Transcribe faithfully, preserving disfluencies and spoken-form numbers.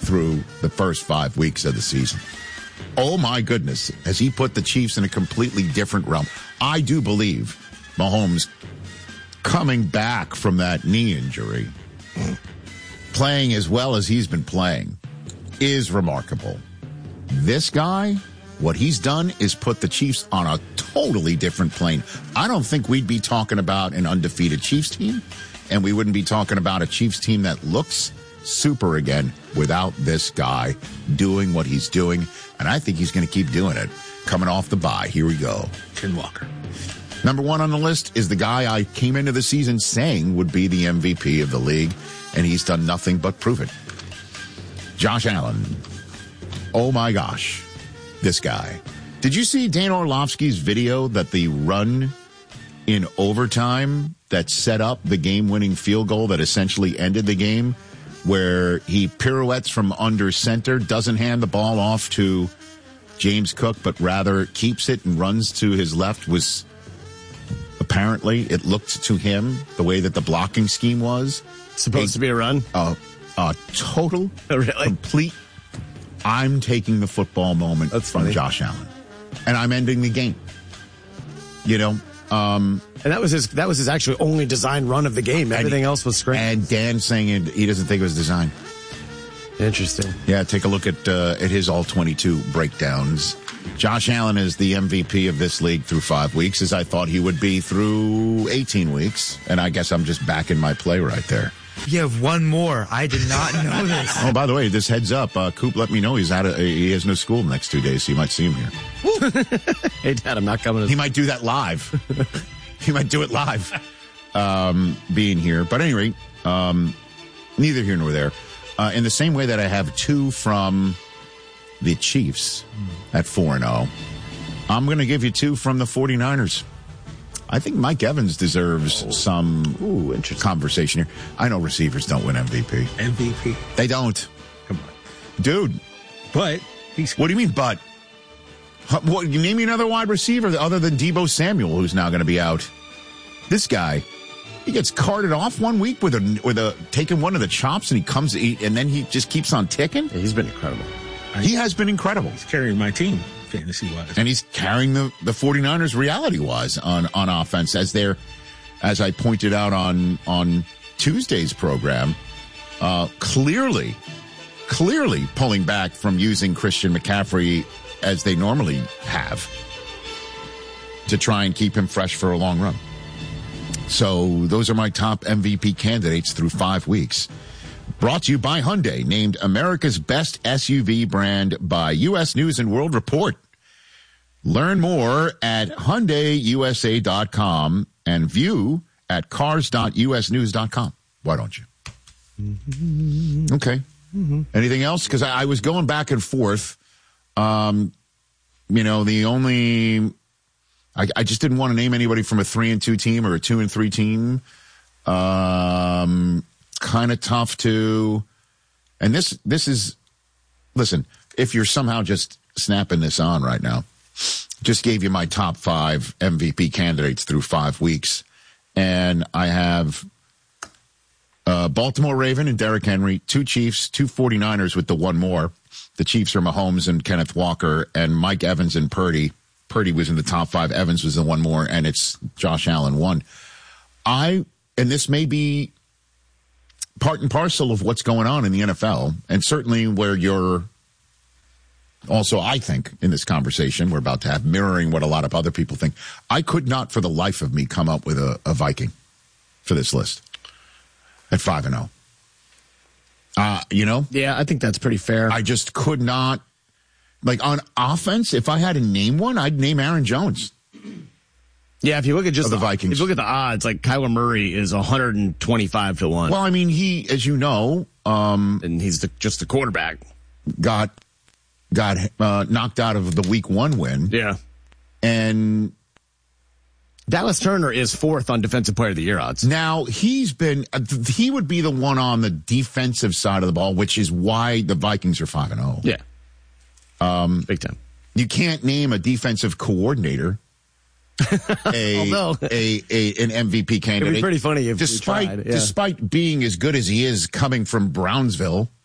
through the first five weeks of the season. Oh, my goodness, has he put the Chiefs in a completely different realm. I do believe Mahomes coming back from that knee injury, playing as well as he's been playing, is remarkable. This guy, what he's done is put the Chiefs on a totally different plane. I don't think we'd be talking about an undefeated Chiefs team, and we wouldn't be talking about a Chiefs team that looks super again without this guy doing what he's doing, and I think he's going to keep doing it. Coming off the bye, here we go. Ken Walker. Number one on the list is the guy I came into the season saying would be the M V P of the league, and he's done nothing but prove it. Josh Allen. Oh, my gosh. This guy. Did you see Dan Orlovsky's video that the run in overtime that set up the game-winning field goal that essentially ended the game, where he pirouettes from under center, doesn't hand the ball off to James Cook, but rather keeps it and runs to his left, was apparently, it looked to him, the way that the blocking scheme was. Supposed a, to be a run? A, a total, really? complete, I'm taking the football moment That's from funny. Josh Allen. And I'm ending the game. You know? Um, and that was his That was his actually only design run of the game. Everything else was screen. And Dan saying it, he doesn't think it was designed. Interesting. Yeah, take a look at uh, at his all twenty-two breakdowns. Josh Allen is the M V P of this league through five weeks, as I thought he would be through eighteen weeks. And I guess I'm just back in my play right there. You have one more. I did not know this. Oh, by the way, this heads up. Uh, Coop let me know he's out of, he has no school the next two days, so you might see him here. Hey, Dad, I'm not coming. He might do that live. He might do it live, um, being here. But at any rate, um, neither here nor there. Uh, in the same way that I have two from the Chiefs at four and oh, I'm going to give you two from the 49ers. I think Mike Evans deserves oh. some Ooh, interesting. conversation here. I know receivers don't win M V P. M V P. They don't. Come on. Dude. But he's. What do you mean, but? What, you name me another wide receiver other than Deebo Samuel, who's now going to be out. This guy, he gets carted off one week with a with a taking one of the chops, and he comes he, and then he just keeps on ticking. Yeah, he's been incredible. He has been incredible. He's carrying my team fantasy-wise. And he's carrying the, the 49ers reality-wise on, on offense, as they're, as I pointed out on, on Tuesday's program, uh, clearly, clearly pulling back from using Christian McCaffrey as they normally have to try and keep him fresh for a long run. So those are my top M V P candidates through five weeks. Brought to you by Hyundai, named America's best S U V brand by U S News and World Report. Learn more at Hyundai U S A dot com and view at cars dot U S news dot com. Why don't you? Mm-hmm. Okay. Mm-hmm. Anything else? Because I, I was going back and forth. Um, you know, the only... I, I just didn't want to name anybody from a three and two team or a two and three team. Um... Kind of tough to, and this this is, listen, if you're somehow just snapping this on right now, just gave you my top five M V P candidates through five weeks, and I have uh, Baltimore Raven and Derrick Henry, two Chiefs, two 49ers with the one more. The Chiefs are Mahomes and Kenneth Walker, and Mike Evans and Purdy. Purdy was in the top five, Evans was the one more, and it's Josh Allen one. I, and this may be part and parcel of what's going on in the N F L, and certainly where you're also, I think, in this conversation we're about to have, mirroring what a lot of other people think. I could not for the life of me come up with a, a Viking for this list at five and oh. Uh, you know? Yeah, I think that's pretty fair. I just could not. Like, on offense, if I had to name one, I'd name Aaron Jones. Yeah, if you look at just the, the Vikings, if you look at the odds, like Kyler Murray is one hundred twenty-five to one. Well, I mean, he, as you know, um, and he's the, just the quarterback. Got got uh, knocked out of the week one win. Yeah, and Dallas Turner is fourth on defensive player of the year odds. Now he's been he would be the one on the defensive side of the ball, which is why the Vikings are five and zero. Yeah, um, big time. You can't name a defensive coordinator. a, a, a an M V P candidate. It'd be pretty funny if despite we tried, yeah. despite being as good as he is coming from Brownsville,